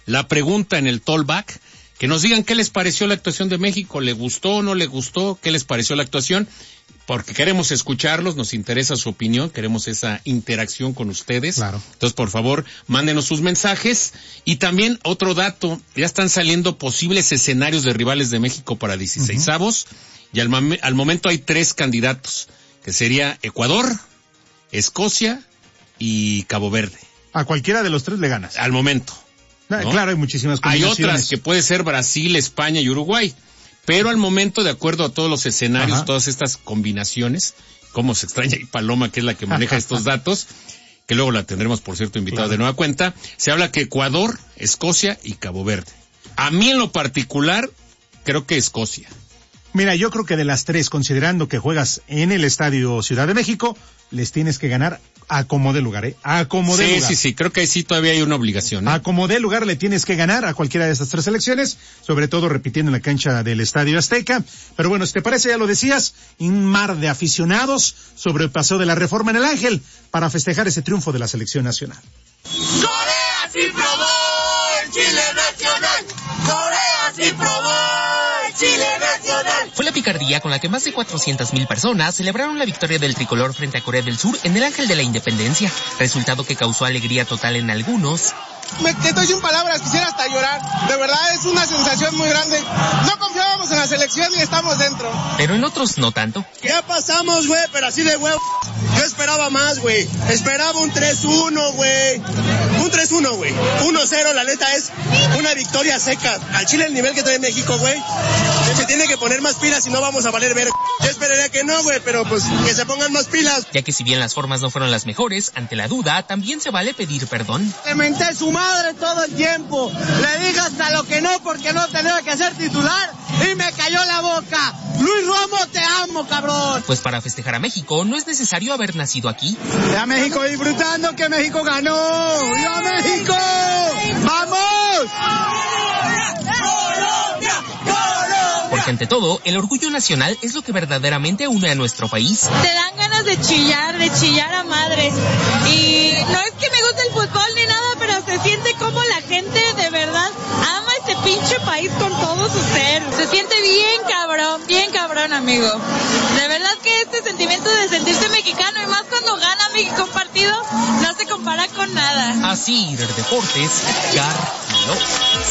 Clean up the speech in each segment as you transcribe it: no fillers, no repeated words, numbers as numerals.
la pregunta en el Tollback, que nos digan qué les pareció la actuación de México, ¿le gustó o no le gustó? ¿Qué les pareció la actuación? Porque queremos escucharlos, nos interesa su opinión, queremos esa interacción con ustedes. Claro. Entonces, por favor, mándenos sus mensajes. Y también otro dato, ya están saliendo posibles escenarios de rivales de México para 16avos, y al momento hay 3 candidatos, que sería Ecuador, Escocia y Cabo Verde. A cualquiera de los 3 le ganas. Al momento, ¿no? Claro, hay muchísimas Hay combinaciones. otras que puede ser Brasil, España y Uruguay. Pero al momento, de acuerdo a todos los escenarios, todas estas combinaciones, cómo se extraña y Paloma, que es la que maneja estos datos, que luego la tendremos, por cierto, invitada de nueva cuenta, se habla que Ecuador, Escocia y Cabo Verde. A mí en lo particular, creo que Escocia. Mira, yo creo que de las 3, considerando que juegas en el Estadio Ciudad de México, les tienes que ganar a como dé lugar, a como dé lugar. Sí, creo que ahí sí todavía hay una obligación, ¿eh? A como dé lugar le tienes que ganar a cualquiera de estas 3 selecciones, sobre todo repitiendo en la cancha del Estadio Azteca. Pero bueno, si te parece, ya lo decías, un mar de aficionados sobre el paseo de la Reforma en el Ángel para festejar ese triunfo de la selección nacional. Corea sí probó el Chile nacional. Corea sí probó el Chile nacional. Fue la picardía con la que más de 400,000 personas celebraron la victoria del tricolor frente a Corea del Sur en el Ángel de la Independencia, resultado que causó alegría total en algunos. Te estoy sin palabras, quisiera hasta llorar. De verdad es una sensación muy grande. No confiábamos en la selección y estamos dentro. Pero en otros no tanto. Ya pasamos, güey, pero así de huevo. Yo esperaba más, güey. Esperaba un 3-1, güey. Un 3-1, güey. 1-0, la neta es una victoria seca. Al Chile el nivel que trae México, güey. Se tiene que poner más pilas y no vamos a valer ver. Yo esperaría que no, güey, pero pues que se pongan más pilas. Ya que si bien las formas no fueron las mejores, ante la duda también se vale pedir perdón. Te menté su madre todo el tiempo. Le dije hasta lo que no porque no tenía que ser titular y me cayó la boca. Luis Romo, te amo, cabrón. Pues para festejar a México no es necesario haber nacido aquí. Ya México disfrutando que México ganó. ¡Viva México! ¡Vamos! Porque ante todo, el orgullo nacional es lo que verdaderamente une a nuestro país. Te dan ganas de chillar a madres. Y no es que me guste el fútbol ni nada, pero se siente como la gente de verdad ama este pinche país con todo su ser. Se siente bien cabrón, amigo. De verdad que este sentimiento de sentirse mexicano, y más cuando gana México un partido, no se compara con nada. Así, Deportes, Carlos.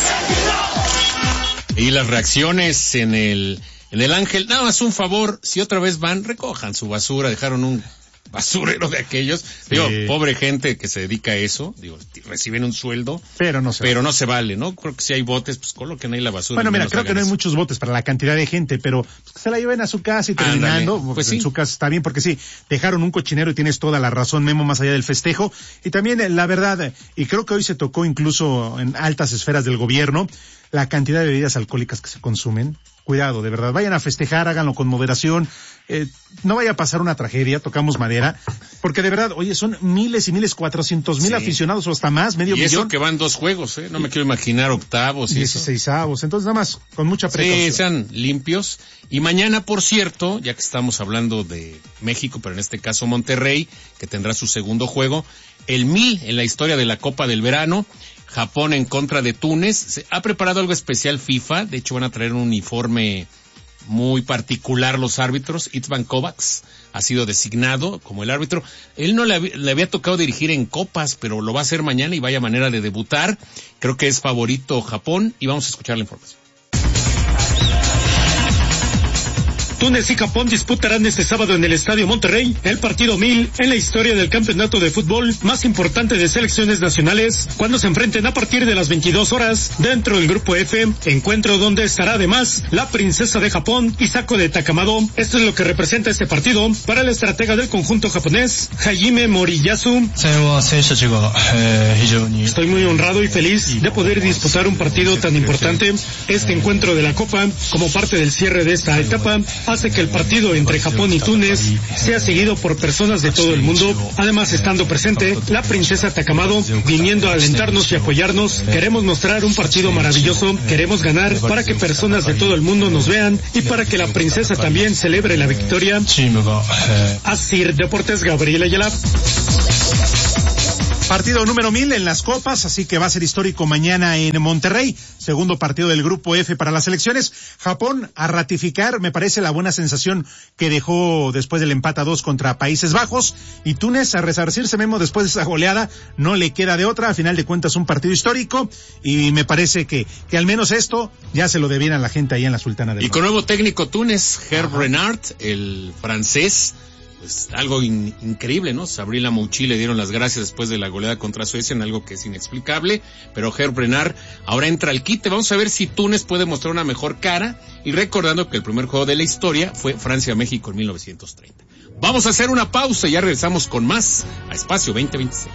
Y las reacciones en el Ángel, nada más un favor, si otra vez van, recojan su basura, dejaron un basurero de aquellos. Sí. Digo, pobre gente que se dedica a eso, digo, reciben un sueldo, pero no se vale, ¿no? Creo que si hay botes, pues coloquen ahí la basura. Bueno, mira, creo que no hay muchos botes para la cantidad de gente, pero pues, que se la lleven a su casa y terminando, pues en su casa está bien, porque sí, dejaron un cochinero y tienes toda la razón, Memo, más allá del festejo. Y también, la verdad, y creo que hoy se tocó incluso en altas esferas del gobierno, la cantidad de bebidas alcohólicas que se consumen. Cuidado, de verdad, vayan a festejar, háganlo con moderación, no vaya a pasar una tragedia, tocamos madera, porque de verdad, oye, son miles y miles, 400,000 aficionados o hasta más, medio millón. Y eso que van 2 juegos, no me quiero imaginar octavos y 16avos, entonces nada más, con mucha precaución. Sí, sean limpios. Y mañana, por cierto, ya que estamos hablando de México, pero en este caso Monterrey, que tendrá su segundo juego, el 1000 en la historia de la Copa del Verano, Japón en contra de Túnez. Se ha preparado algo especial FIFA, de hecho van a traer un uniforme muy particular los árbitros. Itzvan Kovacs ha sido designado como el árbitro. Él no le había tocado dirigir en copas, pero lo va a hacer mañana y vaya manera de debutar. Creo que es favorito Japón y vamos a escuchar la información. Túnez y Japón disputarán este sábado en el Estadio Monterrey el partido 1000 en la historia del campeonato de fútbol más importante de selecciones nacionales, cuando se enfrenten a partir de las 22 horas dentro del Grupo F, encuentro donde estará además la princesa de Japón, Hisako de Takamado. Esto es lo que representa este partido para el estratega del conjunto japonés, Hajime Moriyasu. Estoy muy honrado y feliz de poder disputar un partido tan importante. Este encuentro de la Copa, como parte del cierre de esta etapa, hace que el partido entre Japón y Túnez sea seguido por personas de todo el mundo. Además, estando presente la princesa Takamado, viniendo a alentarnos y apoyarnos, queremos mostrar un partido maravilloso, queremos ganar para que personas de todo el mundo nos vean y para que la princesa también celebre la victoria. Así, Deportes, Gabriel Ayala. Partido número 1000 en las copas, así que va a ser histórico mañana en Monterrey. Segundo partido del grupo F para las selecciones. Japón a ratificar, me parece, la buena sensación que dejó después del empate a 2 contra Países Bajos. Y Túnez a resarcirse, Memo, después de esa goleada. No le queda de otra, a final de cuentas un partido histórico. Y me parece que al menos esto ya se lo debían a la gente ahí en la Sultana del Y con nuevo técnico Túnez, Hervé Renard, el francés. Pues algo increíble, ¿no? Sabrina Mouchi le dieron las gracias después de la goleada contra Suecia en algo que es inexplicable, pero Hervé Renard ahora entra al quite. Vamos a ver si Túnez puede mostrar una mejor cara, y recordando que el primer juego de la historia fue Francia-México en 1930. Vamos a hacer una pausa y ya regresamos con más a Espacio 2026.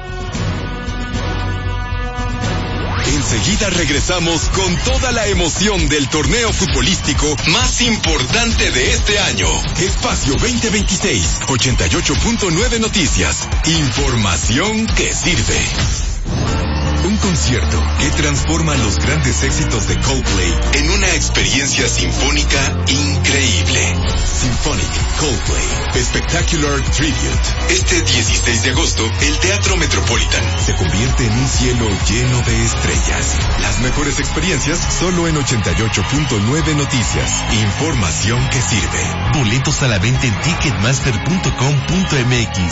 Enseguida regresamos con toda la emoción del torneo futbolístico más importante de este año. Espacio 2026, 88.9 Noticias. Información que sirve. Un concierto que transforma los grandes éxitos de Coldplay en una experiencia sinfónica increíble. Symphonic Coldplay Spectacular Tribute. Este 16 de agosto, el Teatro Metropolitan se convierte en un cielo lleno de estrellas. Las mejores experiencias solo en 88.9 Noticias. Información que sirve. Boletos a la venta en ticketmaster.com.mx.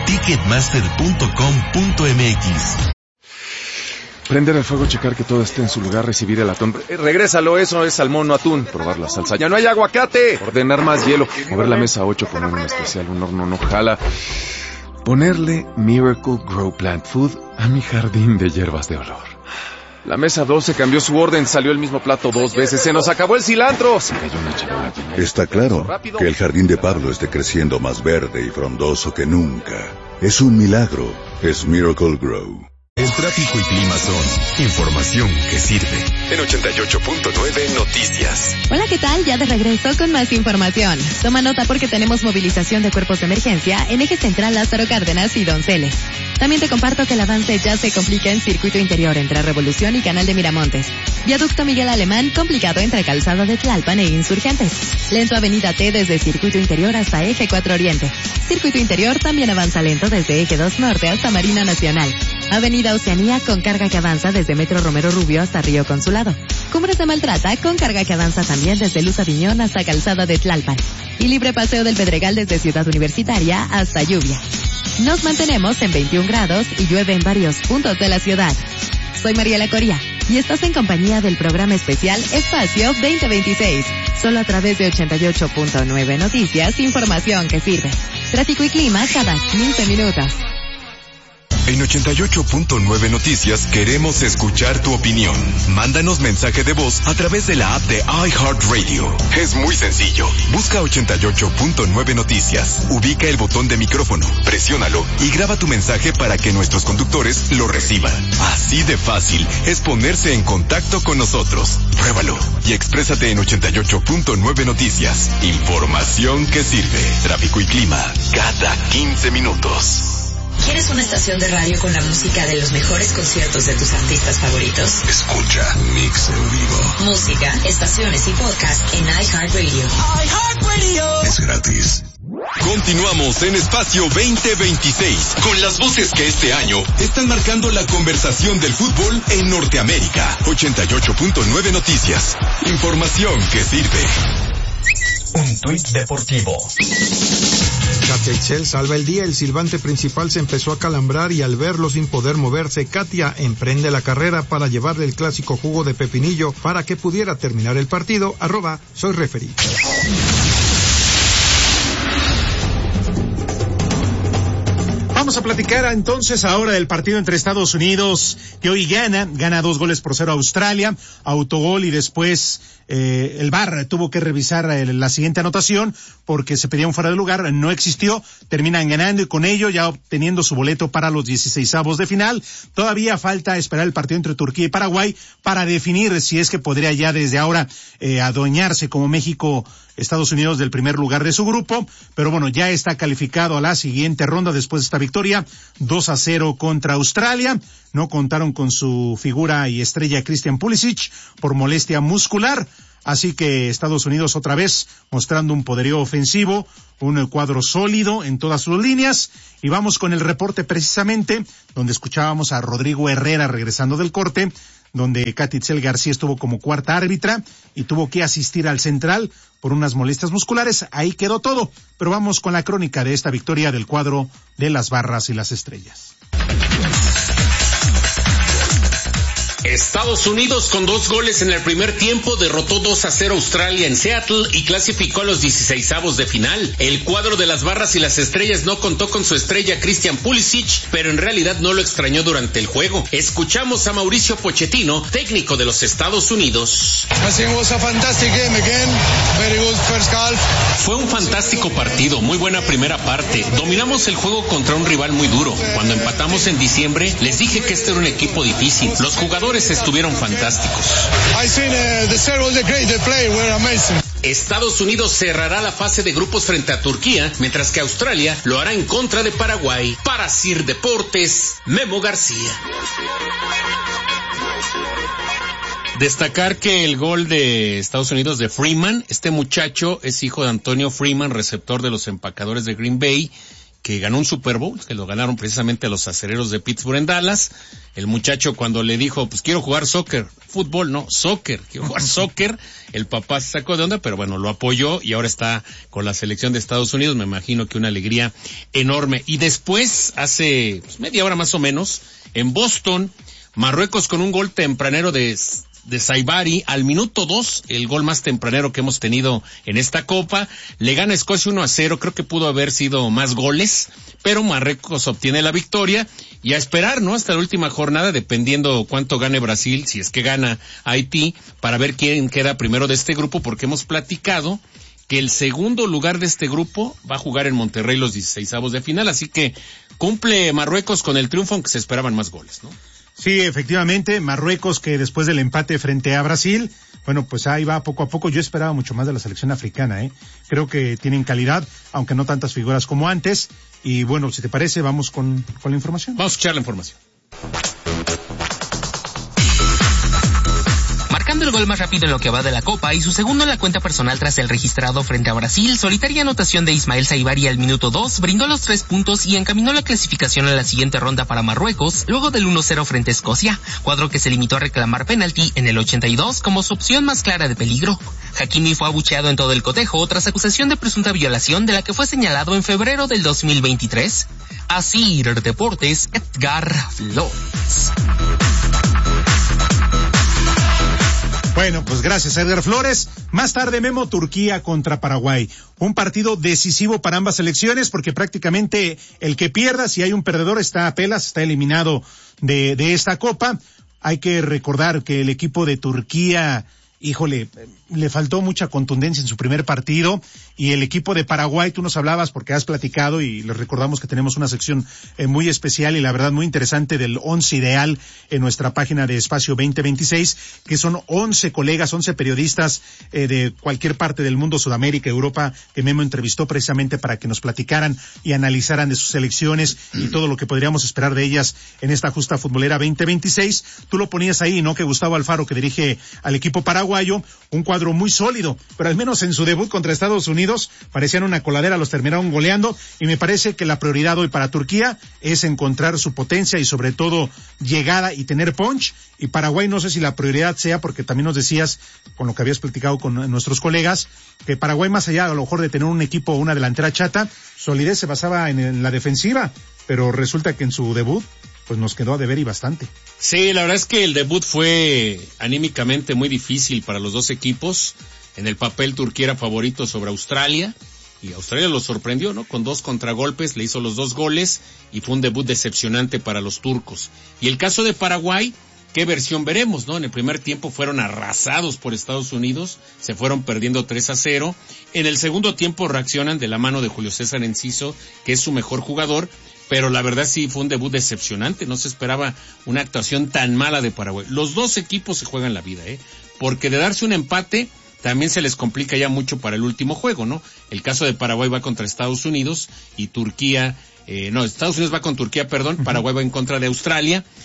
Ticketmaster.com.mx. Prender el fuego, checar que todo esté en su lugar, recibir el atún. Regrésalo, eso es salmón, no atún. Probar la salsa. ¡Ya no hay aguacate! Ordenar más hielo. Mover la mesa 8, poner un especial, un horno no jala. Ponerle Miracle Grow Plant Food a mi jardín de hierbas de olor. La mesa 12 cambió su orden, salió el mismo plato 2 veces. ¡Se nos acabó el cilantro! Se cayó una charola llena. Está claro que el jardín de Pablo esté creciendo más verde y frondoso que nunca. Es un milagro. Es Miracle Grow. El tráfico y clima son información que sirve. En 88.9 Noticias. Hola, ¿qué tal? Ya de regreso con más información. Toma nota porque tenemos movilización de cuerpos de emergencia en Eje Central, Lázaro Cárdenas y Donceles. También te comparto que el avance ya se complica en circuito interior entre Revolución y Canal de Miramontes. Viaducto Miguel Alemán complicado entre Calzada de Tlalpan e Insurgentes. Lento Avenida T desde circuito interior hasta Eje 4 Oriente. Circuito interior también avanza lento desde Eje 2 Norte hasta Marina Nacional. Avenida Oceanía con carga que avanza desde Metro Romero Rubio hasta Río Consulado. Cumbres de Maltrata con carga que avanza también desde Luz Aviñón hasta Calzada de Tlalpan. Y libre paseo del Pedregal desde Ciudad Universitaria hasta Lluvia. Nos mantenemos en 21 grados y llueve en varios puntos de la ciudad. Soy Mariela Coria y estás en compañía del programa especial Espacio 2026. Solo a través de 88.9 Noticias, información que sirve. Tráfico y clima cada 15 minutos. En 88.9 Noticias queremos escuchar tu opinión. Mándanos mensaje de voz a través de la app de iHeartRadio. Es muy sencillo. Busca 88.9 Noticias. Ubica el botón de micrófono, presiónalo y graba tu mensaje para que nuestros conductores lo reciban. Así de fácil es ponerse en contacto con nosotros. Pruébalo y exprésate en 88.9 Noticias. Información que sirve. Tráfico y clima cada 15 minutos. ¿Quieres una estación de radio con la música de los mejores conciertos de tus artistas favoritos? Escucha Mix en vivo. Música, estaciones y podcast en iHeartRadio. iHeartRadio. Es gratis. Continuamos en Espacio 2026 con las voces que este año están marcando la conversación del fútbol en Norteamérica. 88.9 Noticias. Información que sirve. Un tuit deportivo. Katia Itzel salva el día. El silbante principal se empezó a calambrar y al verlo sin poder moverse, Katia emprende la carrera para llevarle el clásico jugo de pepinillo para que pudiera terminar el partido. @soy referee. Vamos a platicar entonces ahora del partido entre Estados Unidos, que hoy gana 2-0 a Australia, autogol, y después el VAR tuvo que revisar la siguiente anotación porque se pedía un fuera de lugar, no existió, terminan ganando y con ello ya obteniendo su boleto para los 16avos de final. Todavía falta esperar el partido entre Turquía y Paraguay para definir si es que podría ya desde ahora adueñarse como México Estados Unidos del primer lugar de su grupo, pero bueno, ya está calificado a la siguiente ronda después de esta victoria 2-0 contra Australia. No contaron con su figura y estrella Christian Pulisic por molestia muscular. Así que Estados Unidos otra vez mostrando un poderío ofensivo, un cuadro sólido en todas sus líneas. Y vamos con el reporte precisamente, donde escuchábamos a Rodrigo Herrera regresando del corte, donde Katy Itzel García estuvo como cuarta árbitra y tuvo que asistir al central por unas molestias musculares. Ahí quedó todo. Pero vamos con la crónica de esta victoria del cuadro de las Barras y las Estrellas. Estados Unidos con 2 goles en el primer tiempo derrotó 2-0 a Australia en Seattle y clasificó a los 16avos de final. El cuadro de las Barras y las Estrellas no contó con su estrella Christian Pulisic, pero en realidad no lo extrañó durante el juego. Escuchamos a Mauricio Pochettino, técnico de los Estados Unidos. Fue un fantástico partido, muy buena primera parte. Dominamos el juego contra un rival muy duro. Cuando empatamos en diciembre, les dije que este era un equipo difícil. Los jugadores estuvieron fantásticos. Estados Unidos cerrará la fase de grupos frente a Turquía, mientras que Australia lo hará en contra de Paraguay. Para Sir Deportes, Memo García. Destacar que el gol de Estados Unidos de Freeman, este muchacho es hijo de Antonio Freeman, receptor de los Empacadores de Green Bay, que ganó un Super Bowl, que lo ganaron precisamente a los Acereros de Pittsburgh en Dallas. El muchacho cuando le dijo, pues quiero jugar soccer, fútbol, no, soccer, quiero jugar soccer, el papá se sacó de onda, pero bueno, lo apoyó y ahora está con la selección de Estados Unidos, me imagino que una alegría enorme. Y después, hace media hora más o menos, en Boston, Marruecos con un gol tempranero de Saibari, al minuto 2, el gol más tempranero que hemos tenido en esta Copa, le gana Escocia 1-0, creo que pudo haber sido más goles, pero Marruecos obtiene la victoria, y a esperar, ¿no?, hasta la última jornada, dependiendo cuánto gane Brasil, si es que gana Haití, para ver quién queda primero de este grupo, porque hemos platicado que el segundo lugar de este grupo va a jugar en Monterrey los 16avos de final, así que cumple Marruecos con el triunfo, aunque se esperaban más goles, ¿no? Sí, efectivamente, Marruecos que después del empate frente a Brasil, bueno, pues ahí va poco a poco. Yo esperaba mucho más de la selección africana, Creo que tienen calidad, aunque no tantas figuras como antes. Y bueno, si te parece, vamos con la información. Vamos a escuchar la información. Marcando el gol más rápido en lo que va de la Copa y su segundo en la cuenta personal tras el registrado frente a Brasil, solitaria anotación de Ismael Saibari al minuto 2 brindó los 3 puntos y encaminó la clasificación a la siguiente ronda para Marruecos, luego del 1-0 frente a Escocia, cuadro que se limitó a reclamar penalti en el 82 como su opción más clara de peligro. Hakimi fue abucheado en todo el cotejo tras acusación de presunta violación de la que fue señalado en febrero del 2023. Así, Deportes, Edgar Flores. Bueno, pues gracias a Edgar Flores. Más tarde, Memo, Turquía contra Paraguay. Un partido decisivo para ambas selecciones porque prácticamente el que pierda, si hay un perdedor, está a pelas, está eliminado de esta Copa. Hay que recordar que el equipo de Turquía, híjole, le faltó mucha contundencia en su primer partido, y el equipo de Paraguay, tú nos hablabas porque has platicado y les recordamos que tenemos una sección muy especial y la verdad muy interesante del 11 ideal en nuestra página de Espacio 2026, que son 11 colegas, 11 periodistas de cualquier parte del mundo, Sudamérica, Europa, que Memo entrevistó precisamente para que nos platicaran y analizaran de sus selecciones y todo lo que podríamos esperar de ellas en esta justa futbolera 2026. Tú lo ponías ahí, ¿no?, que Gustavo Alfaro, que dirige al equipo paraguayo, un cuadro muy sólido, pero al menos en su debut contra Estados Unidos parecían una coladera, los terminaron goleando, y me parece que la prioridad hoy para Turquía es encontrar su potencia y sobre todo llegada y tener punch, y Paraguay no sé si la prioridad sea, porque también nos decías, con lo que habías platicado con nuestros colegas, que Paraguay, más allá a lo mejor de tener un equipo, una delantera chata, solidez se basaba en la defensiva, pero resulta que en su debut pues nos quedó a deber y bastante. Sí, la verdad es que el debut fue anímicamente muy difícil para los dos equipos. En el papel Turquía era favorito sobre Australia, y Australia lo sorprendió, ¿no?, con 2 contragolpes, le hizo los 2 goles, y fue un debut decepcionante para los turcos. Y el caso de Paraguay, ¿qué versión veremos, no? En el primer tiempo fueron arrasados por Estados Unidos, se fueron perdiendo 3-0. En el segundo tiempo reaccionan de la mano de Julio César Enciso, que es su mejor jugador, pero la verdad sí fue un debut decepcionante, no se esperaba una actuación tan mala de Paraguay. Los dos equipos se juegan la vida, porque de darse un empate también se les complica ya mucho para el último juego, ¿no? El caso de Paraguay va contra Estados Unidos y Turquía, Estados Unidos va con Turquía, Paraguay va en contra de Australia.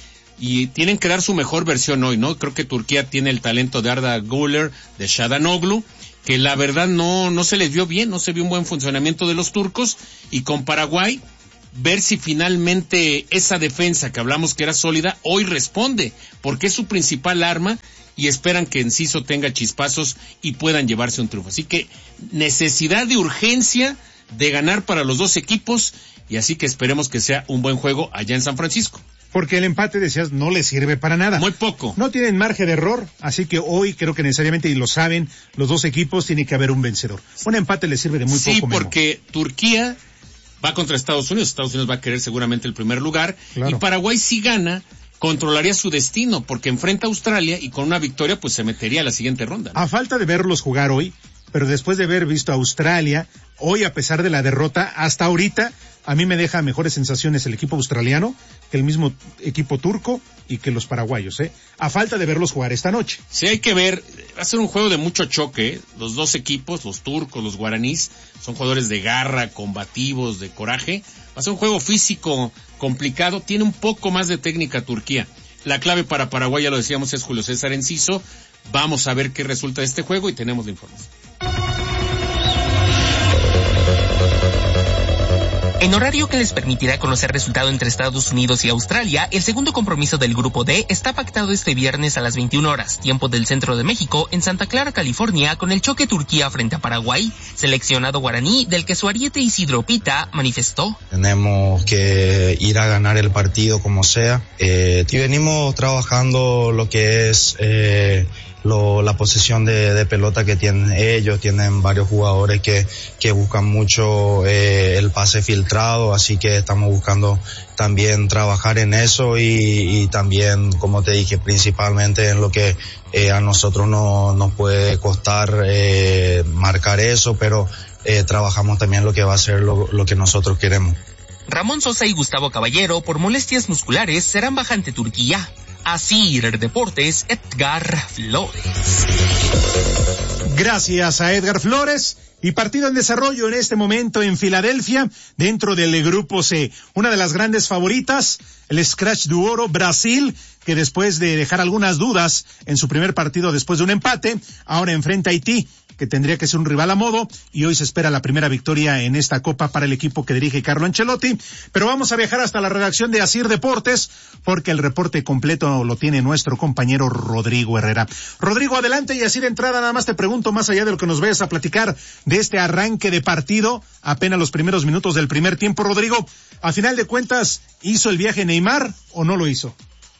y tienen que dar su mejor versión hoy, ¿no? Creo que Turquía tiene el talento de Arda Güler, de Çalhanoğlu, que la verdad no se les vio bien, no se vio un buen funcionamiento de los turcos, y con Paraguay, ver si finalmente esa defensa que hablamos que era sólida, hoy responde, porque es su principal arma, y esperan que Enciso tenga chispazos y puedan llevarse un triunfo. Así que necesidad de urgencia de ganar para los dos equipos, y así que esperemos que sea un buen juego allá en San Francisco. Porque el empate, decías, no le sirve para nada. Muy poco. No tienen margen de error, así que hoy creo que necesariamente, y lo saben, los dos equipos, tiene que haber un vencedor. Un empate le sirve de muy poco. Sí, porque Turquía va contra Estados Unidos va a querer seguramente el primer lugar, claro. Y Paraguay si gana, controlaría su destino, porque enfrenta a Australia y con una victoria pues se metería a la siguiente ronda, ¿no? A falta de verlos jugar hoy, pero después de haber visto a Australia, hoy a pesar de la derrota, hasta ahorita, a mí me deja mejores sensaciones el equipo australiano que el mismo equipo turco y que los paraguayos, a falta de verlos jugar esta noche. Sí, hay que ver, va a ser un juego de mucho choque, los dos equipos, los turcos, los guaraníes, son jugadores de garra, combativos, de coraje, va a ser un juego físico complicado, tiene un poco más de técnica Turquía. La clave para Paraguay, ya lo decíamos, es Julio César Enciso. Vamos a ver qué resulta de este juego y tenemos la información. En horario que les permitirá conocer resultado entre Estados Unidos y Australia, el segundo compromiso del Grupo D está pactado este viernes a las 21 horas, tiempo del centro de México, en Santa Clara, California, con el choque Turquía frente a Paraguay. Seleccionado guaraní, del que su ariete Isidro Pita manifestó: tenemos que ir a ganar el partido como sea, y venimos trabajando lo que es la posesión de pelota que tienen ellos. Tienen varios jugadores que buscan mucho el pase filtrado, así que estamos buscando también trabajar en eso y también, como te dije, principalmente en lo que a nosotros nos puede costar marcar eso, pero trabajamos también lo que va a ser lo que nosotros queremos. Ramón Sosa y Gustavo Caballero, por molestias musculares, serán baja ante Turquía. Asir Deportes, Edgar Flores. Gracias a Edgar Flores. Y partido en desarrollo en este momento en Filadelfia, dentro del Grupo C. Una de las grandes favoritas, el Scratch du Oro, Brasil, que después de dejar algunas dudas en su primer partido después de un empate, ahora enfrenta a Haití, que tendría que ser un rival a modo, y hoy se espera la primera victoria en esta copa para el equipo que dirige Carlo Ancelotti. Pero vamos a viajar hasta la redacción de Asir Deportes, porque el reporte completo lo tiene nuestro compañero Rodrigo Herrera. Rodrigo, adelante, y así de entrada nada más te pregunto, más allá de lo que nos vayas a platicar de este arranque de partido, apenas los primeros minutos del primer tiempo, Rodrigo, a final de cuentas, ¿hizo el viaje Neymar o no lo hizo?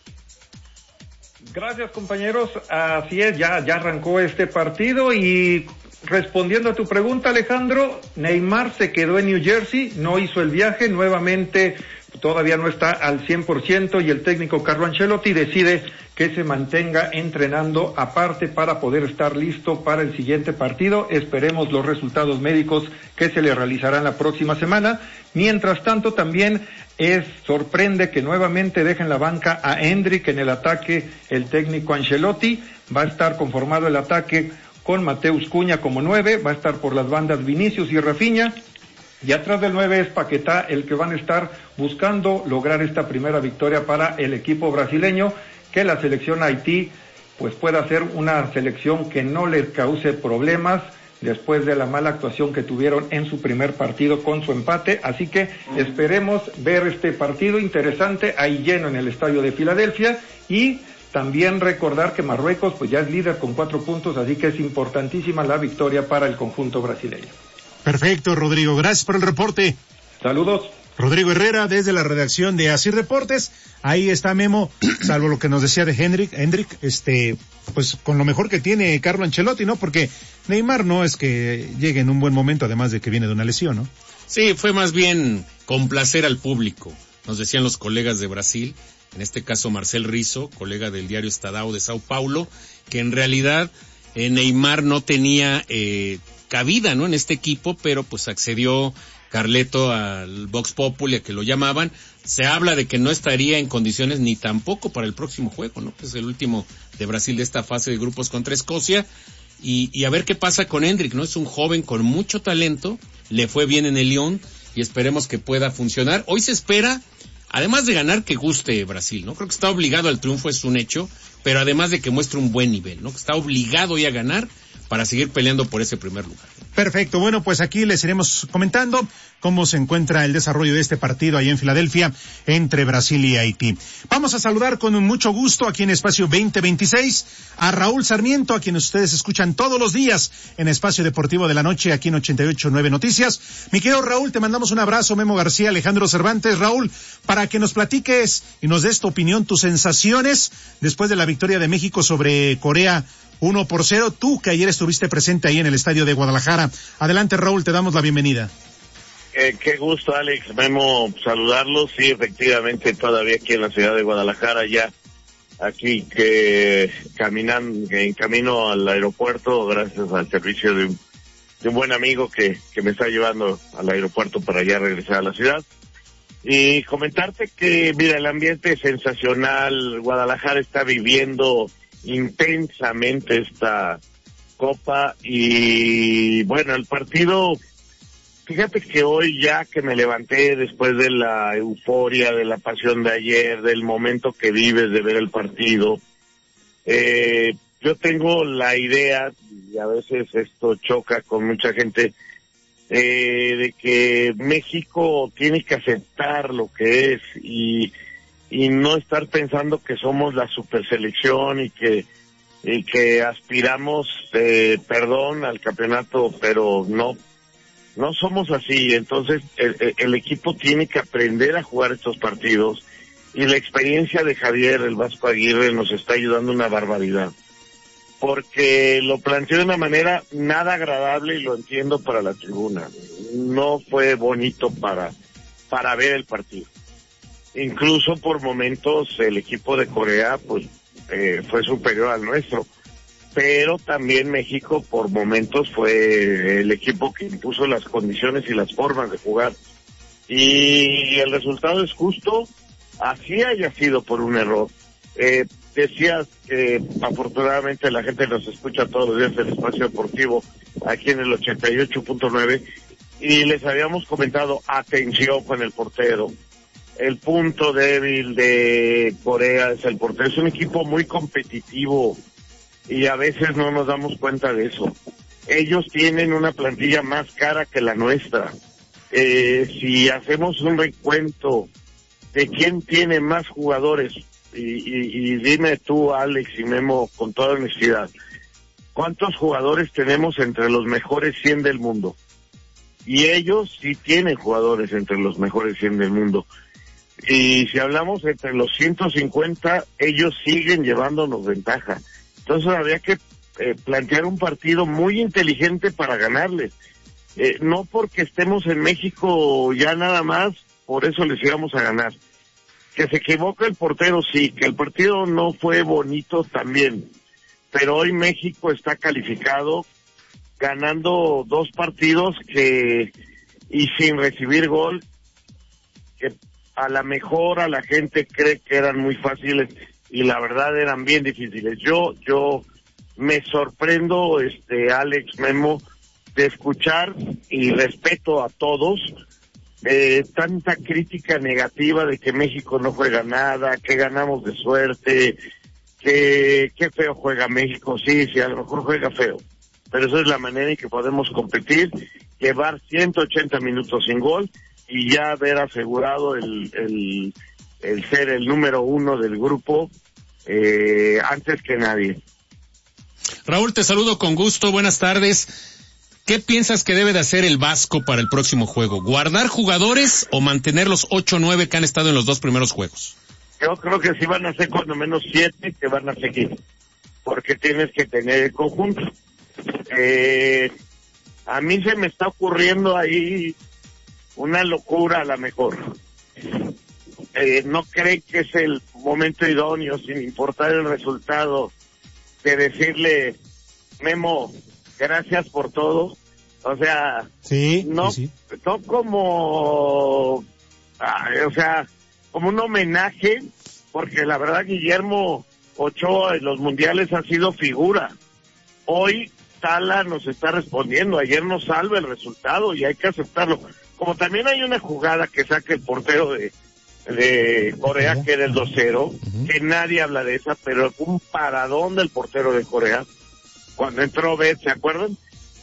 Gracias, compañeros. Así es, ya arrancó este partido y respondiendo a tu pregunta, Alejandro, Neymar se quedó en New Jersey, no hizo el viaje, nuevamente todavía no está al 100% y el técnico Carlo Ancelotti decide que se mantenga entrenando aparte para poder estar listo para el siguiente partido. Esperemos los resultados médicos que se le realizarán la próxima semana. Mientras tanto, también sorprende que nuevamente dejen la banca a Endrick en el ataque el técnico Ancelotti. Va a estar conformado el ataque con Mateus Cunha como 9, va a estar por las bandas Vinicius y Rafinha, y atrás del 9 es Paquetá el que van a estar buscando lograr esta primera victoria para el equipo brasileño, que la selección Haití pues pueda ser una selección que no les cause problemas después de la mala actuación que tuvieron en su primer partido con su empate. Así que esperemos ver este partido interesante ahí lleno en el estadio de Filadelfia, y también recordar que Marruecos pues ya es líder con 4 puntos, así que es importantísima la victoria para el conjunto brasileño. Perfecto, Rodrigo, gracias por el reporte. Saludos. Rodrigo Herrera desde la redacción de Asir Deportes. Ahí está Memo, salvo lo que nos decía de Hendrik, pues con lo mejor que tiene Carlo Ancelotti, ¿no? Porque Neymar no es que llegue en un buen momento, además de que viene de una lesión, ¿no? Sí, fue más bien complacer al público, nos decían los colegas de Brasil, en este caso Marcel Rizzo, colega del diario Estadão de Sao Paulo, que en realidad Neymar no tenía cabida, ¿no? En este equipo, pero pues accedió Carleto al Vox Populi, a que lo llamaban. Se habla de que no estaría en condiciones ni tampoco para el próximo juego, ¿no? Es el último de Brasil de esta fase de grupos contra Escocia. Y a ver qué pasa con Hendrik, ¿no? Es un joven con mucho talento, le fue bien en el Lyon y esperemos que pueda funcionar. Hoy se espera además de ganar, que guste Brasil, ¿no? Creo que está obligado al triunfo, es un hecho, pero además de que muestre un buen nivel, ¿no? Que está obligado ya a ganar para seguir peleando por ese primer lugar. Perfecto, bueno, pues aquí les iremos comentando cómo se encuentra el desarrollo de este partido ahí en Filadelfia entre Brasil y Haití. Vamos a saludar con mucho gusto aquí en Espacio 2026 a Raúl Sarmiento, a quien ustedes escuchan todos los días en Espacio Deportivo de la Noche aquí en 88.9 Noticias. Mi querido Raúl, te mandamos un abrazo, Memo García, Alejandro Cervantes. Raúl, para que nos platiques y nos des tu opinión, tus sensaciones después de la victoria de México sobre Corea 1-0, tú que ayer estuviste presente ahí en el estadio de Guadalajara. Adelante, Raúl, te damos la bienvenida. Qué gusto, Alex, Memo, saludarlos. Sí, efectivamente, todavía aquí en la ciudad de Guadalajara, ya aquí en camino al aeropuerto, gracias al servicio de un buen amigo que me está llevando al aeropuerto para ya regresar a la ciudad. Y comentarte que, mira, el ambiente es sensacional. Guadalajara está viviendo intensamente esta Copa y bueno, el partido, fíjate que hoy ya que me levanté después de la euforia, de la pasión de ayer, del momento que vives de ver el partido, yo tengo la idea, y a veces esto choca con mucha gente, de que México tiene que aceptar lo que es y no estar pensando que somos la superselección y que aspiramos, al campeonato, pero no somos así. Entonces el equipo tiene que aprender a jugar estos partidos y la experiencia de Javier, el Vasco Aguirre, nos está ayudando una barbaridad, porque lo planteó de una manera nada agradable y lo entiendo para la tribuna. No fue bonito para ver el partido. Incluso por momentos el equipo de Corea pues fue superior al nuestro, pero también México por momentos fue el equipo que impuso las condiciones y las formas de jugar, y el resultado es justo, así haya sido por un error. Decías que afortunadamente la gente nos escucha todos los días en el Espacio Deportivo aquí en el 88.9 y les habíamos comentado, atención con el portero. El punto débil de Corea es el portero. Es un equipo muy competitivo y a veces no nos damos cuenta de eso. Ellos tienen una plantilla más cara que la nuestra. Si hacemos un recuento de quién tiene más jugadores, y dime tú, Alex y Memo, con toda honestidad, ¿cuántos jugadores tenemos entre los mejores 100 del mundo? Y ellos sí tienen jugadores entre los mejores 100 del mundo. Y si hablamos entre los 150, ellos siguen llevándonos ventaja. Entonces habría que plantear un partido muy inteligente para ganarles. No porque estemos en México ya nada más, por eso les íbamos a ganar. Que se equivoca el portero, sí. Que el partido no fue bonito, también. Pero hoy México está calificado, ganando 2 partidos y sin recibir gol, que a la mejor a la gente cree que eran muy fáciles y la verdad eran bien difíciles. Yo me sorprendo, Alex, Memo, de escuchar, y respeto a todos, tanta crítica negativa de que México no juega nada, que ganamos de suerte, que feo juega México. Sí, a lo mejor juega feo, pero esa es la manera en que podemos competir, llevar 180 minutos sin gol y ya haber asegurado el ser el número 1 del grupo antes que nadie. Raúl, te saludo con gusto, buenas tardes. ¿Qué piensas que debe de hacer el Vasco para el próximo juego? ¿Guardar jugadores o mantener los 8 o 9 que han estado en los 2 primeros juegos? Yo creo que sí van a ser cuando menos 7 que van a seguir, porque tienes que tener el conjunto. A mí se me está ocurriendo ahí una locura a la mejor. ¿No cree que es el momento idóneo, sin importar el resultado, de decirle, Memo, gracias por todo? O sea, sí, no, sí. No como, como un homenaje, porque la verdad Guillermo Ochoa en los mundiales ha sido figura. Hoy Tala nos está respondiendo, ayer nos salva el resultado y hay que aceptarlo. Como también hay una jugada que saca el portero de de Corea, que era el 2-0, que nadie habla de esa, pero fue un paradón del portero de Corea cuando entró Bet, ¿se acuerdan?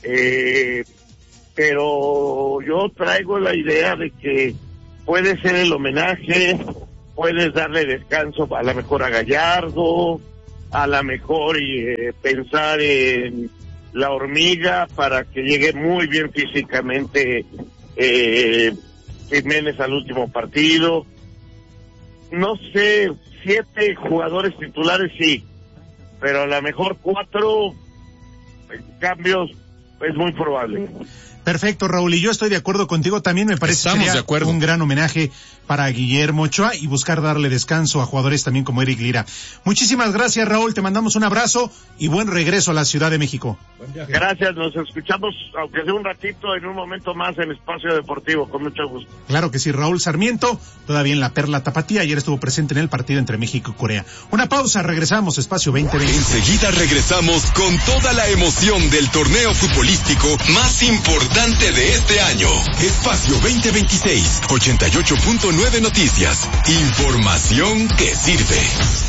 Pero yo traigo la idea de que puede ser el homenaje, puedes darle descanso a lo mejor a Gallardo, a lo mejor pensar en la hormiga para que llegue muy bien físicamente Jiménez al último partido. No sé, 7 jugadores titulares sí, pero a lo mejor 4 cambios es muy probable. Perfecto, Raúl, y yo estoy de acuerdo contigo, también me parece que sería un gran homenaje para Guillermo Ochoa y buscar darle descanso a jugadores también como Eric Lira. Muchísimas gracias, Raúl, te mandamos un abrazo y buen regreso a la Ciudad de México. Gracias, nos escuchamos, aunque sea un ratito, en un momento más en Espacio Deportivo, con mucho gusto. Claro que sí, Raúl Sarmiento, todavía en la Perla Tapatía, ayer estuvo presente en el partido entre México y Corea. Una pausa, regresamos, Espacio 2020. Enseguida regresamos con toda la emoción del torneo futbolístico más importante de este año. Espacio 2026, 88.9 Noticias. Información que sirve.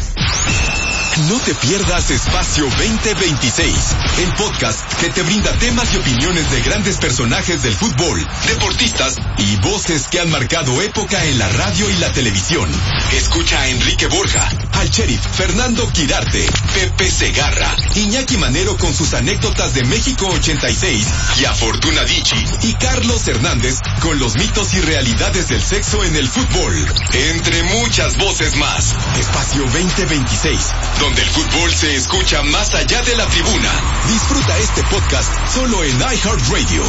No te pierdas Espacio 2026, el podcast que te brinda temas y opiniones de grandes personajes del fútbol, deportistas y voces que han marcado época en la radio y la televisión. Escucha a Enrique Borja, al sheriff Fernando Quirarte, Pepe Segarra, Iñaki Manero con sus anécdotas de México 86 y a Fortuna Dicci y Carlos Hernández con los mitos y realidades del sexo en el fútbol, entre muchas voces más. Espacio 2026, donde el fútbol se escucha más allá de la tribuna. Disfruta este podcast solo en iHeartRadio.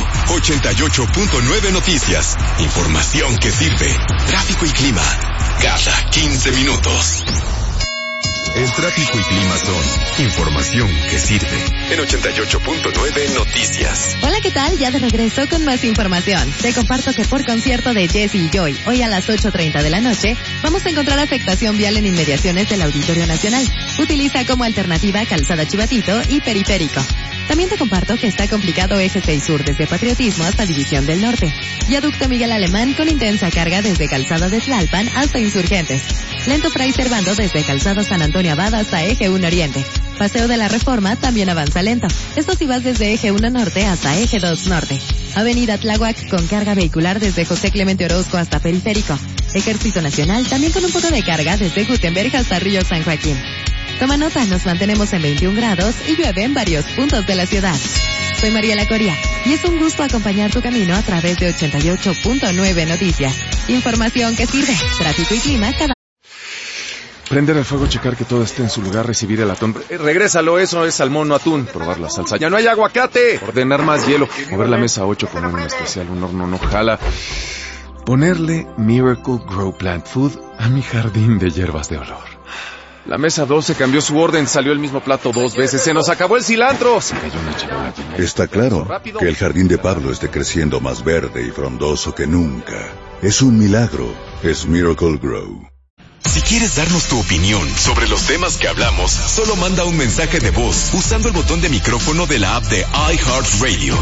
88.9 Noticias. Información que sirve. Tráfico y clima. Cada 15 minutos. El tráfico y clima son información que sirve. En 88.9 Noticias. Hola, ¿qué tal? Ya de regreso con más información. Te comparto que por concierto de Jesse y Joy, hoy a las 8:30 de la noche, vamos a encontrar afectación vial en inmediaciones del Auditorio Nacional. Utiliza como alternativa Calzada Chivatito y Periférico. También te comparto que está complicado Eje 6 Sur desde Patriotismo hasta División del Norte. Viaducto Miguel Alemán con intensa carga desde Calzada de Tlalpan hasta Insurgentes. Lento Fray Servando desde Calzada San Antonio Abad hasta Eje 1 Oriente. Paseo de la Reforma también avanza lento. Esto si vas desde Eje 1 Norte hasta Eje 2 Norte. Avenida Tláhuac con carga vehicular desde José Clemente Orozco hasta Periférico. Ejército Nacional también con un poco de carga desde Gutenberg hasta Río San Joaquín. Toma nota, nos mantenemos en 21 grados y llueve en varios puntos de la ciudad. Soy Mariela Coria y es un gusto acompañar tu camino a través de 88.9 Noticias. Información que sirve, tráfico y clima cada... Prender el fuego, checar que todo esté en su lugar, recibir el atún. Regrésalo, eso es salmón, no atún. Probar la salsa. ¡Ya no hay aguacate! Ordenar más hielo. Mover la mesa 8, poner un especial, un horno no jala. Ponerle Miracle Grow Plant Food a mi jardín de hierbas de olor. La mesa 12 cambió su orden, salió el mismo plato 2 veces, se nos acabó el cilantro. Se cayó una charola llena. Está claro que el jardín de Pablo esté creciendo más verde y frondoso que nunca. Es un milagro, es Miracle Grow. Si quieres darnos tu opinión sobre los temas que hablamos, solo manda un mensaje de voz usando el botón de micrófono de la app de iHeartRadio.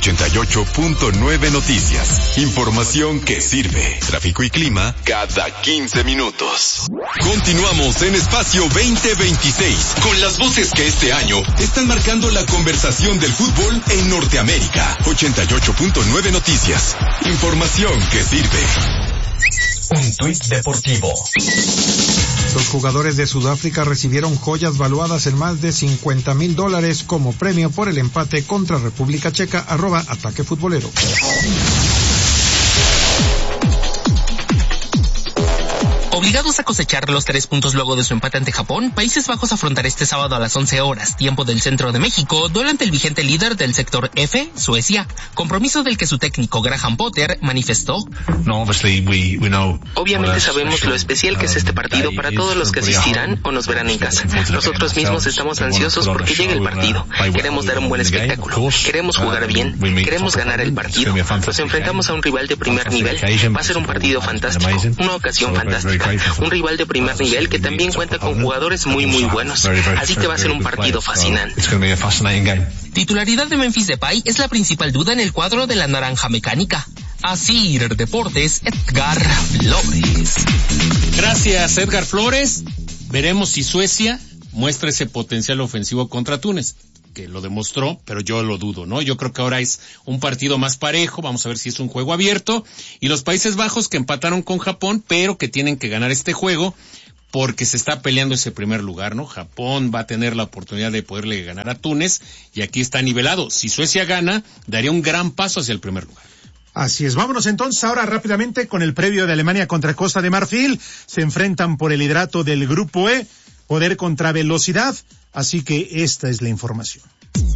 88.9 Noticias. Información que sirve. Tráfico y clima cada 15 minutos. Continuamos en Espacio 2026 con las voces que este año están marcando la conversación del fútbol en Norteamérica. 88.9 Noticias. Información que sirve. Un tuit deportivo. Los jugadores de Sudáfrica recibieron joyas valuadas en más de $50,000 como premio por el empate contra República Checa. @Ataque Futbolero. Obligados a cosechar los 3 puntos luego de su empate ante Japón, Países Bajos afrontará este sábado a las 11 horas, tiempo del centro de México, duelo ante el vigente líder del sector F, Suecia, compromiso del que su técnico Graham Potter manifestó. Obviamente sabemos lo especial que es este partido para todos los que asistirán o nos verán en casa. Nosotros mismos estamos ansiosos porque llegue el partido. Queremos dar un buen espectáculo, queremos jugar bien, queremos ganar el partido. Nos enfrentamos a un rival de primer nivel, va a ser un partido fantástico, una ocasión fantástica. Un rival de primer nivel que también cuenta con jugadores muy buenos, así que va a ser un partido fascinante. Titularidad de Memphis Depay es la principal duda en el cuadro de la naranja mecánica. Asir Deportes, Edgar Flores. Gracias, Edgar Flores. Veremos si Suecia muestra ese potencial ofensivo contra Túnez, que lo demostró, pero yo lo dudo, ¿no? Yo creo que ahora es un partido más parejo, vamos a ver si es un juego abierto, y los Países Bajos que empataron con Japón, pero que tienen que ganar este juego, porque se está peleando ese primer lugar, ¿no? Japón va a tener la oportunidad de poderle ganar a Túnez, y aquí está nivelado. Si Suecia gana, daría un gran paso hacia el primer lugar. Así es, vámonos entonces ahora rápidamente con el previo de Alemania contra Costa de Marfil. Se enfrentan por el liderato del Grupo E, poder contra velocidad, así que esta es la información.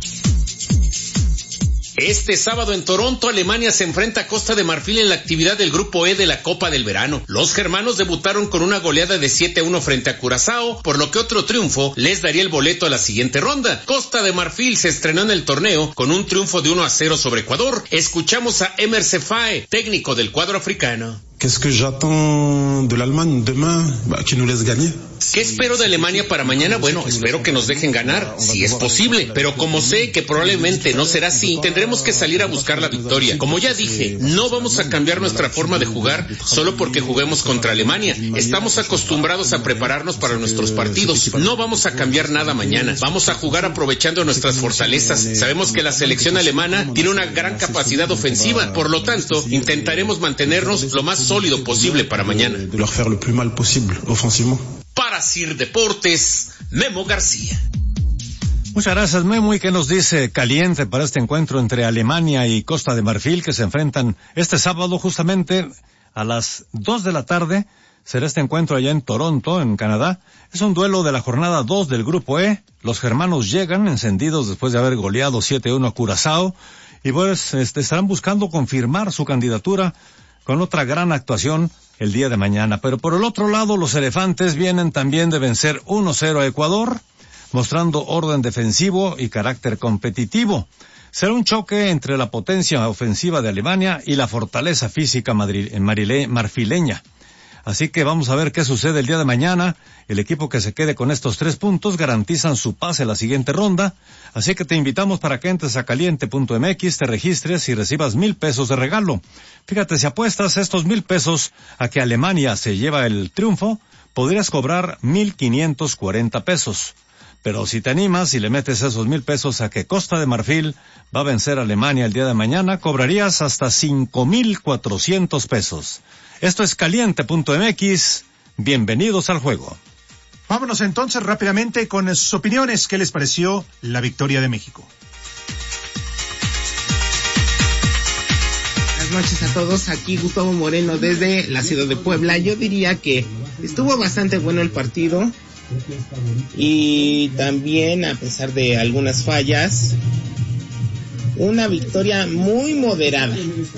Este sábado en Toronto, Alemania se enfrenta a Costa de Marfil en la actividad del Grupo E de la Copa del Verano. Los germanos debutaron con una goleada de 7-1 frente a Curazao, por lo que otro triunfo les daría el boleto a la siguiente ronda. Costa de Marfil se estrenó en el torneo con un triunfo de 1-0 sobre Ecuador. Escuchamos a Emer Sefae, técnico del cuadro africano. Qu'est-ce que j'attends de l'Allemagne demain? Que nous laisse gagner. ¿Qué espero de Alemania para mañana? Bueno, espero que nos dejen ganar, si es posible, pero como sé que probablemente no será así, tendremos que salir a buscar la victoria. Como ya dije, no vamos a cambiar nuestra forma de jugar solo porque juguemos contra Alemania. Estamos acostumbrados a prepararnos para nuestros partidos. No vamos a cambiar nada mañana. Vamos a jugar aprovechando nuestras fortalezas. Sabemos que la selección alemana tiene una gran capacidad ofensiva, por lo tanto, intentaremos mantenernos lo más sólido posible para mañana. De leur faire le plus mal possible, offensivement. Para Sir Deportes, Memo García. Muchas gracias, Memo. ¿Y qué nos dice caliente para este encuentro entre Alemania y Costa de Marfil, que se enfrentan este sábado justamente a las 2 de la tarde? Será este encuentro allá en Toronto, en Canadá. Es un duelo de la jornada 2 del Grupo E. Los germanos llegan encendidos después de haber goleado 7-1 a Curazao y pues estarán buscando confirmar su candidatura con otra gran actuación el día de mañana. Pero por el otro lado, los elefantes vienen también de vencer 1-0 a Ecuador, mostrando orden defensivo y carácter competitivo. Será un choque entre la potencia ofensiva de Alemania y la fortaleza física marfileña. Así que vamos a ver qué sucede el día de mañana. El equipo que se quede con estos 3 puntos garantizan su pase a la siguiente ronda. Así que te invitamos para que entres a caliente.mx, te registres y recibas 1,000 pesos de regalo. Fíjate, si apuestas estos 1,000 pesos a que Alemania se lleva el triunfo, podrías cobrar 1,540 pesos. Pero si te animas y le metes esos 1,000 pesos a que Costa de Marfil va a vencer a Alemania el día de mañana, cobrarías hasta 5,400 pesos. Esto es caliente.mx. Bienvenidos al juego. Vámonos entonces rápidamente con sus opiniones. ¿Qué les pareció la victoria de México? Buenas noches a todos. Aquí Gustavo Moreno desde la ciudad de Puebla. Yo diría que estuvo bastante bueno el partido. Y también, a pesar de algunas fallas, una victoria muy moderada.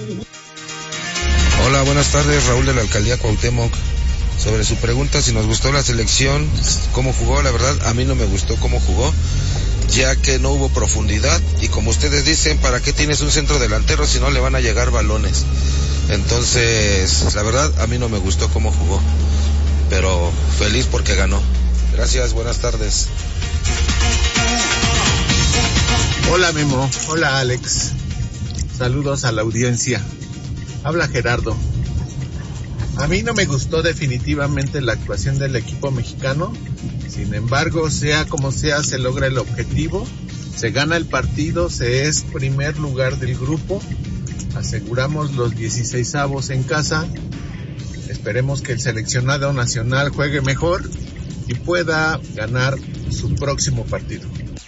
Hola, buenas tardes, Raúl de la Alcaldía Cuauhtémoc. Sobre su pregunta, si nos gustó la selección, cómo jugó, la verdad, a mí no me gustó cómo jugó, ya que no hubo profundidad, y como ustedes dicen, ¿para qué tienes un centro delantero si no le van a llegar balones? Entonces, la verdad, a mí no me gustó cómo jugó, pero feliz porque ganó. Gracias, buenas tardes. Hola Memo, hola Alex, saludos a la audiencia. Habla Gerardo. A mí no me gustó definitivamente la actuación del equipo mexicano. Sin embargo, sea como sea, se logra el objetivo. Se gana el partido, se es primer lugar del grupo. Aseguramos los 16avos en casa. Esperemos que el seleccionado nacional juegue mejor y pueda ganar su próximo partido.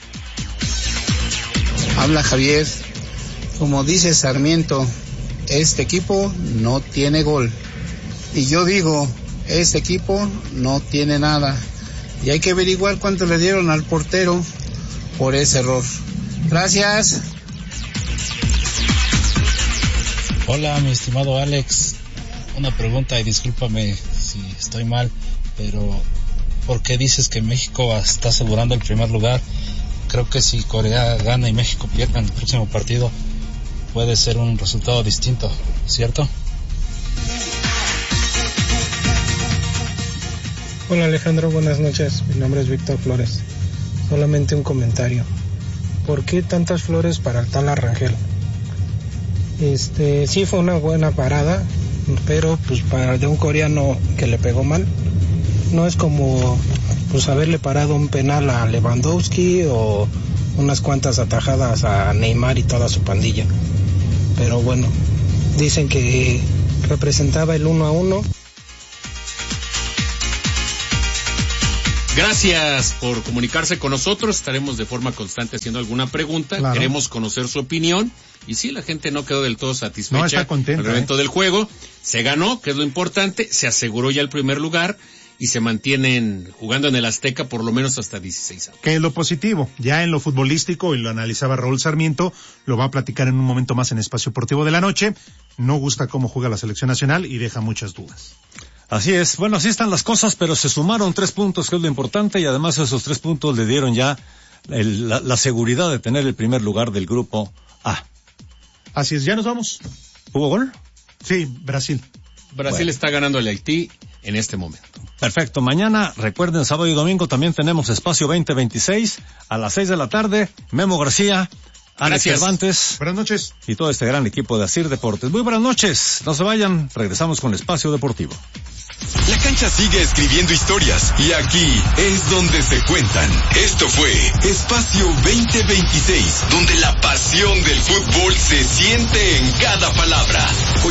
Habla Javier. Como dice Sarmiento, este equipo no tiene gol. Y yo digo, este equipo no tiene nada. Y hay que averiguar cuánto le dieron al portero por ese error. Gracias. Hola, mi estimado Alex. Una pregunta y discúlpame si estoy mal, pero ¿por qué dices que México está asegurando el primer lugar? Creo que si Corea gana y México pierde en el próximo partido, puede ser un resultado distinto, ¿cierto? Hola Alejandro, buenas noches. Mi nombre es Víctor Flores. Solamente un comentario. ¿Por qué tantas flores para el tal Rangel? Sí fue una buena parada, pero pues para de un coreano que le pegó mal, no es como pues haberle parado un penal a Lewandowski o unas cuantas atajadas a Neymar y toda su pandilla. Pero bueno, dicen que representaba el 1-1. Gracias por comunicarse con nosotros. Estaremos de forma constante haciendo alguna pregunta. Claro. Queremos conocer su opinión. Y sí, la gente no quedó del todo satisfecha. No, está contenta, con el evento del juego. Se ganó, que es lo importante. Se aseguró ya el primer lugar. Y se mantienen jugando en el Azteca por lo menos hasta 16 años. Que es lo positivo. Ya en lo futbolístico, y lo analizaba Raúl Sarmiento, lo va a platicar en un momento más en Espacio Deportivo de la Noche. No gusta cómo juega la selección nacional y deja muchas dudas. Así es. Bueno, así están las cosas, pero se sumaron 3 puntos, que es lo importante, y además esos 3 puntos le dieron ya la seguridad de tener el primer lugar del grupo A. Así es, ya nos vamos. ¿Hubo gol? Sí, Brasil. Brasil está ganando al Haití en este momento. Perfecto. Mañana, recuerden, sábado y domingo también tenemos Espacio 2026 a las 6 de la tarde. Memo García, Alex Cervantes. Buenas noches. Y todo este gran equipo de Asir Deportes. Muy buenas noches. No se vayan. Regresamos con Espacio Deportivo. La cancha sigue escribiendo historias y aquí es donde se cuentan. Esto fue Espacio 2026, donde la pasión del fútbol se siente en cada palabra.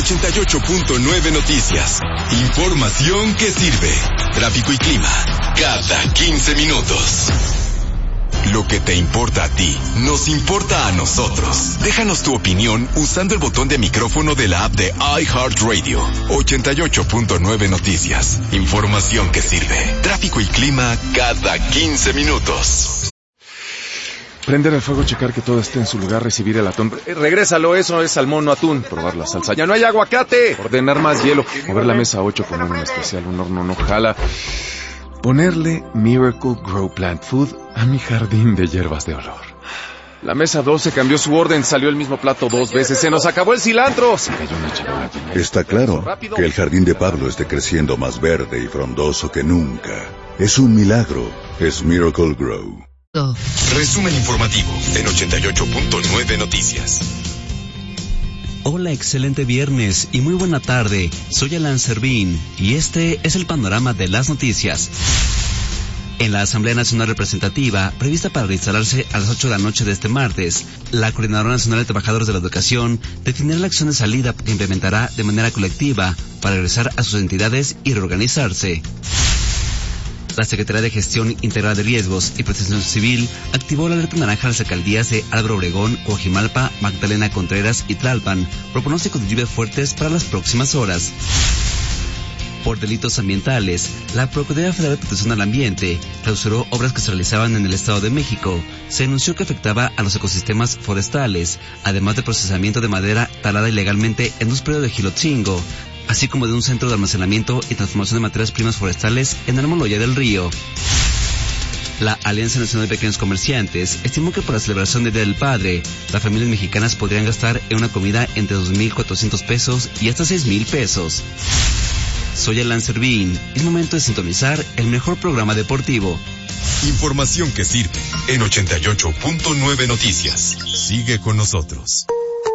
88.9 Noticias. Información que sirve. Tráfico y clima. Cada 15 minutos. Lo que te importa a ti, nos importa a nosotros. Déjanos tu opinión usando el botón de micrófono de la app de iHeartRadio. 88.9 Noticias. Información que sirve. Tráfico y clima cada 15 minutos. Prender el fuego, checar que todo esté en su lugar, recibir el atún. Regrésalo, eso es salmón, no atún. Probar la salsa. ¡Ya no hay aguacate! Ordenar más hielo. Mover la mesa 8 con un especial. Un horno no jala. Ponerle Miracle Grow Plant Food a mi jardín de hierbas de olor. La mesa 12 cambió su orden, salió el mismo plato 2 veces, se nos acabó el cilantro. Se cayó una charola. Está claro que el jardín de Pablo esté creciendo más verde y frondoso que nunca. Es un milagro, es Miracle Grow. Resumen informativo en 88.9 Noticias. Hola, excelente viernes y muy buena tarde. Soy Alan Servín y este es el panorama de las noticias. En la Asamblea Nacional Representativa, prevista para realizarse a las 8 de la noche de este martes, la Coordinadora Nacional de Trabajadores de la Educación definirá la acción de salida que implementará de manera colectiva para regresar a sus entidades y reorganizarse. La Secretaría de Gestión Integral de Riesgos y Protección Civil activó la alerta naranja a las alcaldías de Álvaro Obregón, Coajimalpa, Magdalena Contreras y Tlalpan por pronóstico de lluvias fuertes para las próximas horas. Por delitos ambientales, la Procuraduría Federal de Protección al Ambiente clausuró obras que se realizaban en el Estado de México. Se denunció que afectaba a los ecosistemas forestales, además de procesamiento de madera talada ilegalmente en 2 predios de Gilotzingo, así como de un centro de almacenamiento y transformación de materias primas forestales en Almoloya del Río. La Alianza Nacional de Pequeños Comerciantes estimó que por la celebración del Día del Padre, las familias mexicanas podrían gastar en una comida entre 2,400 pesos y hasta 6,000 pesos. Soy Alan Servín. Es momento de sintonizar el mejor programa deportivo. Información que sirve en 88.9 Noticias. Sigue con nosotros.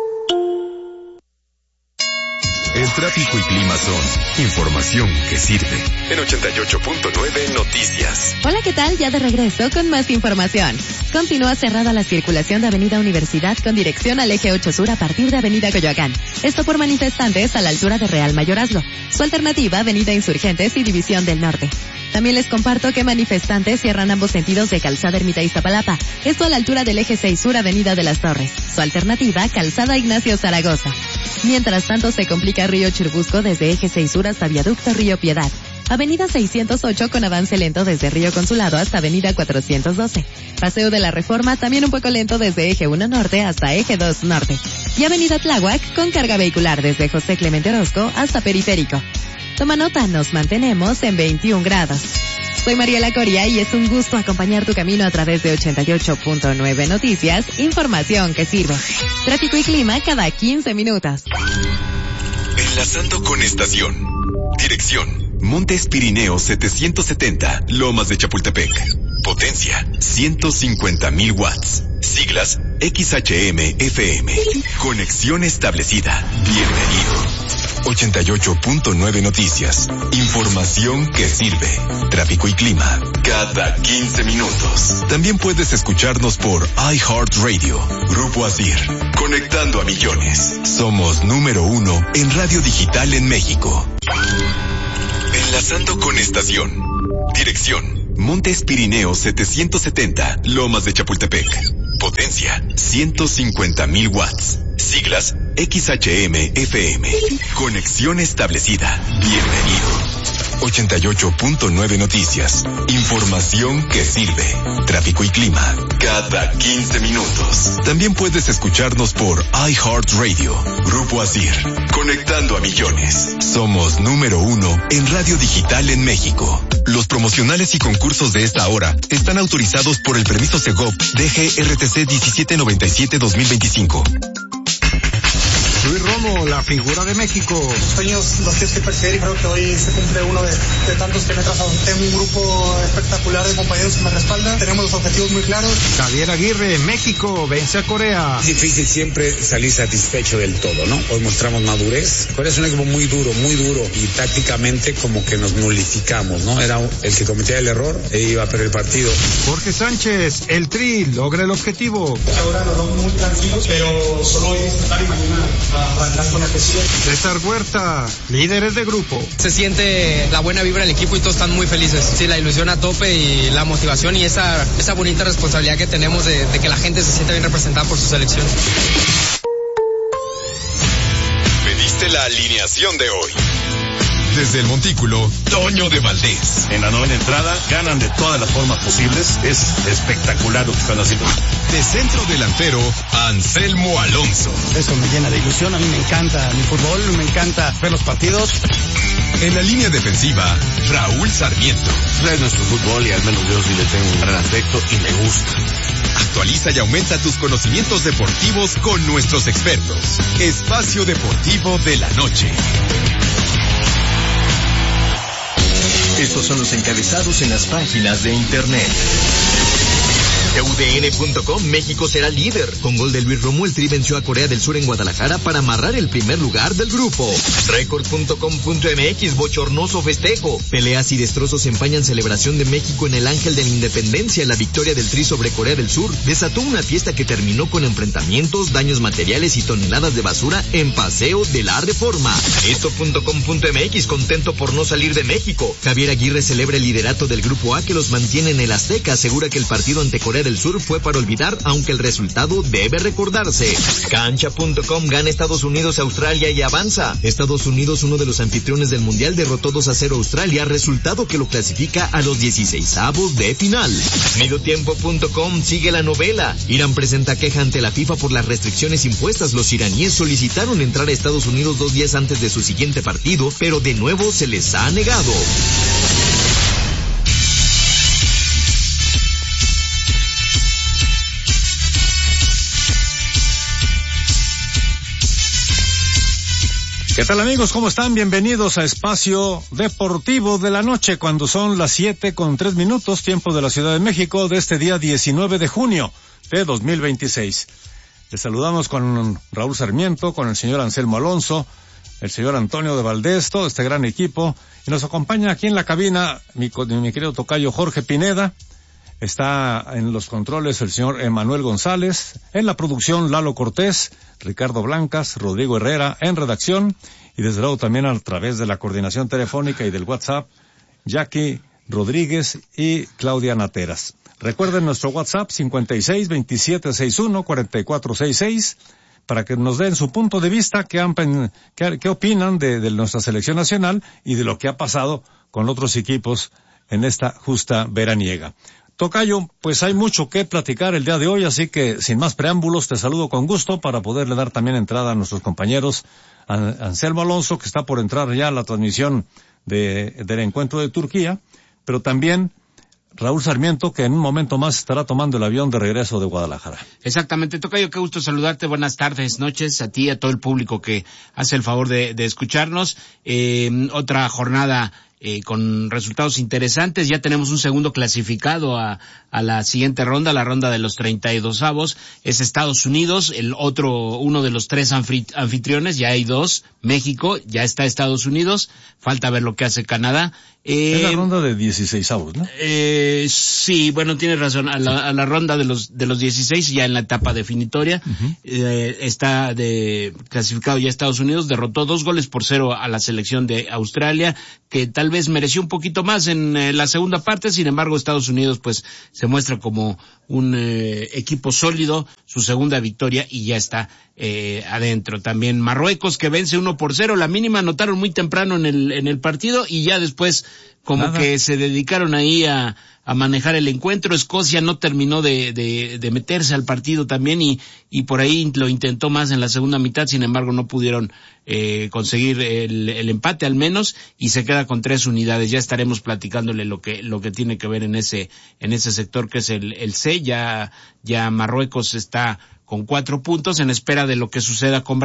El tráfico y clima son información que sirve en 88.9 Noticias. Hola, ¿qué tal? Ya de regreso con más información. Continúa cerrada la circulación de Avenida Universidad con dirección al eje 8 Sur a partir de Avenida Coyoacán. Esto por manifestantes a la altura de Real Mayorazgo. Su alternativa, Avenida Insurgentes y División del Norte. También les comparto que manifestantes cierran ambos sentidos de Calzada Ermita Iztapalapa. Esto a la altura del eje 6 Sur, Avenida de las Torres. Su alternativa, Calzada Ignacio Zaragoza. Mientras tanto, se complica Río Churubusco desde eje 6 Sur hasta Viaducto Río Piedad. Avenida 608 con avance lento desde Río Consulado hasta Avenida 412. Paseo de la Reforma también un poco lento desde eje 1 Norte hasta eje 2 Norte. Y Avenida Tláhuac con carga vehicular desde José Clemente Orozco hasta Periférico. Toma nota, nos mantenemos en 21 grados. Soy Mariela Coria y es un gusto acompañar tu camino a través de 88.9 Noticias, información que sirve. Tráfico y clima cada 15 minutos. Enlazando con estación. Dirección: Montes Pirineos 770, Lomas de Chapultepec. Potencia: 150,000 watts. Siglas: XHM-FM. Conexión establecida. Bienvenido. 88.9 Noticias. Información que sirve. Tráfico y clima. Cada 15 minutos. También puedes escucharnos por iHeartRadio. Grupo Asir. Conectando a millones. Somos número 1 en radio digital en México. Enlazando con estación. Dirección: Montes Pirineos 770, Lomas de Chapultepec. Potencia: 150,000 watts. Siglas: XHM-FM. Conexión establecida. Bienvenido. 88.9 Noticias. Información que sirve. Tráfico y clima. Cada 15 minutos. También puedes escucharnos por iHeartRadio. Grupo Asir. Conectando a millones. Somos número 1 en radio digital en México. Los promocionales y concursos de esta hora están autorizados por el permiso Segov DGRTC 1797-2025. Luis Romo, la figura de México. Los sueños los tienes que perseguir y creo que hoy se cumple uno de tantos que me he trazado. Tengo un grupo espectacular de compañeros que me respaldan. Tenemos los objetivos muy claros. Javier Aguirre, México, vence a Corea. Es difícil siempre salir satisfecho del todo, ¿no? Hoy mostramos madurez. Corea es un equipo muy duro y tácticamente como que nos nulificamos, ¿no? Era el que cometía el error e iba a perder el partido. Jorge Sánchez, el Tri, logra el objetivo. Ahora nos vamos muy tranquilos, pero solo hoy disfrutar y mañana arrancar con lo que sigue. César Huerta, líderes de grupo. Se siente la buena vibra del equipo y todos están muy felices. Sí, la ilusión a tope y la motivación y esa bonita responsabilidad que tenemos de que la gente se sienta bien representada por su selección. Pediste la alineación de hoy. Desde el Montículo, Toño de Valdés. En la novena entrada, ganan de todas las formas posibles. Es espectacular lo que están haciendo. De centro delantero, Anselmo Alonso. Eso me llena de ilusión. A mí me encanta mi fútbol, me encanta ver los partidos. En la línea defensiva, Raúl Sarmiento. Es nuestro fútbol y al menos yo sí le tengo un gran afecto y me gusta. Actualiza y aumenta tus conocimientos deportivos con nuestros expertos. Espacio Deportivo de la Noche. Estos son los encabezados en las páginas de internet. UDN.com, México será líder. Con gol de Luis Romo, el Tri venció a Corea del Sur en Guadalajara para amarrar el primer lugar del grupo. Record.com.mx, bochornoso festejo. Peleas y destrozos empañan celebración de México en el Ángel de la Independencia. La victoria del Tri sobre Corea del Sur desató una fiesta que terminó con enfrentamientos, daños materiales y toneladas de basura en Paseo de la Reforma. Esto.com.mx, contento por no salir de México. Javier Aguirre celebra el liderato del Grupo A que los mantiene en el Azteca. Asegura que el partido ante Corea del Sur fue para olvidar, aunque el resultado debe recordarse. Cancha.com, gana Estados Unidos, Australia y avanza. Estados Unidos, uno de los anfitriones del Mundial, derrotó 2-0 a Australia, resultado que lo clasifica a los 16avos de final. Mediotiempo.com, sigue la novela. Irán presenta queja ante la FIFA por las restricciones impuestas. Los iraníes solicitaron entrar a Estados Unidos 2 días antes de su siguiente partido, pero de nuevo se les ha negado. ¿Qué tal amigos? ¿Cómo están? Bienvenidos a Espacio Deportivo de la Noche, cuando son las 7:03, tiempo de la Ciudad de México, de este día 19 de junio de 2026. Les saludamos con Raúl Sarmiento, con el señor Anselmo Alonso, el señor Antonio de Valdés, todo este gran equipo, y nos acompaña aquí en la cabina mi querido tocayo Jorge Pineda. Está en los controles el señor Emanuel González, en la producción Lalo Cortés, Ricardo Blancas, Rodrigo Herrera en redacción, y desde luego también a través de la coordinación telefónica y del WhatsApp, Jackie Rodríguez y Claudia Nateras. Recuerden nuestro WhatsApp 5627614466 para que nos den su punto de vista, qué opinan de nuestra selección nacional y de lo que ha pasado con otros equipos en esta justa veraniega. Tocayo, pues hay mucho que platicar el día de hoy, así que sin más preámbulos te saludo con gusto para poderle dar también entrada a nuestros compañeros. Anselmo Alonso, que está por entrar ya a la transmisión del encuentro de Turquía, pero también Raúl Sarmiento, que en un momento más estará tomando el avión de regreso de Guadalajara. Exactamente, tocayo, qué gusto saludarte, buenas tardes, noches, a ti y a todo el público que hace el favor de escucharnos. Otra jornada con resultados interesantes. Ya tenemos un segundo clasificado a la siguiente ronda, la ronda de los 32avos, es Estados Unidos, uno de los 3 anfitriones, ya hay 2, México, ya está Estados Unidos, falta ver lo que hace Canadá. Es la ronda de 16avos, ¿no? Sí, bueno, tienes razón, a la ronda de los 16, ya en la etapa definitoria. Está clasificado ya Estados Unidos, derrotó 2-0 a la selección de Australia, que tal vez mereció un poquito más en la segunda parte. Sin embargo, Estados Unidos pues se muestra como un equipo sólido, su segunda victoria, y ya está adentro. También Marruecos, que vence 1-0, la mínima anotaron muy temprano en el partido, y ya después como que se dedicaron ahí a manejar el encuentro. Escocia no terminó de meterse al partido también, y por ahí lo intentó más en la segunda mitad. Sin embargo, no pudieron conseguir el empate al menos, y se queda con 3 unidades. Ya estaremos platicándole lo que tiene que ver en ese sector, que es el C. Ya Marruecos está con 4 puntos en espera de lo que suceda con